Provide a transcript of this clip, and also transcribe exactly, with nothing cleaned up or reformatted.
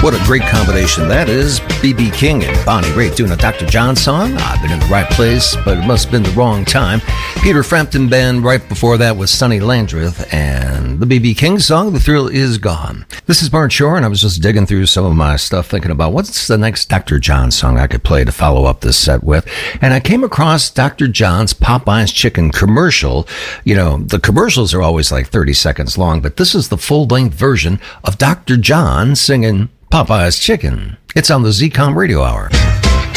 What a great combination that is. B B King and Bonnie Raitt doing a Doctor John song. I've been in the right place, but it must have been the wrong time. Peter Frampton Band right before that was Sonny Landreth and the B B King song, The Thrill Is Gone. This is Bart Shore, and I was just digging through some of my stuff thinking about what's the next Doctor John song I could play to follow up this set with. And I came across Doctor John's Popeye's Chicken commercial. You know, the commercials are always like thirty seconds long, but this is the full-length version of Doctor John singing Popeye's Chicken. It's on the Z COM Radio Hour.